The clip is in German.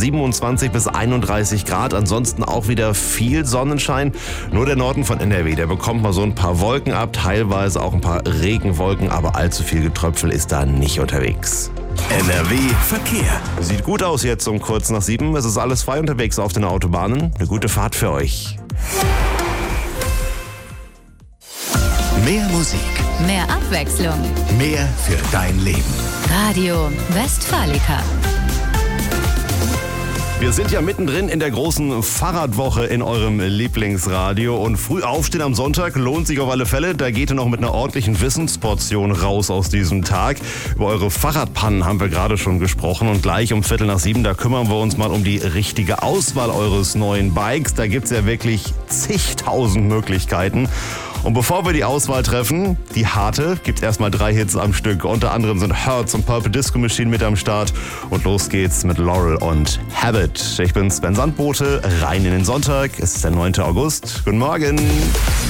27 bis 31 Grad. Ansonsten auch wieder viel Sonnenschein. Nur der Norden von NRW, der bekommt mal so ein paar Wolken ab, teilweise auch ein paar Regenwolken, aber allzu viel Getröpfel ist da nicht unterwegs. NRW Verkehr. Sieht gut aus jetzt um kurz nach 7. Es ist alles frei unterwegs auf den Autobahnen. Eine gute Fahrt für euch. Mehr Musik. Mehr Abwechslung. Mehr für dein Leben. Radio Westfalica. Wir sind ja mittendrin in der großen Fahrradwoche in eurem Lieblingsradio und früh aufstehen am Sonntag lohnt sich auf alle Fälle. Da geht ihr noch mit einer ordentlichen Wissensportion raus aus diesem Tag. Über eure Fahrradpannen haben wir gerade schon gesprochen und gleich um 6:45, da kümmern wir uns mal um die richtige Auswahl eures neuen Bikes. Da gibt's ja wirklich zigtausend Möglichkeiten. Und bevor wir die Auswahl treffen, die harte, gibt's erstmal 3 Hits am Stück. Unter anderem sind Hurts und Purple Disco Machine mit am Start. Und los geht's mit Laurel und Habit. Ich bin Sven Sandbote, rein in den Sonntag. Es ist der 9. August. Guten Morgen.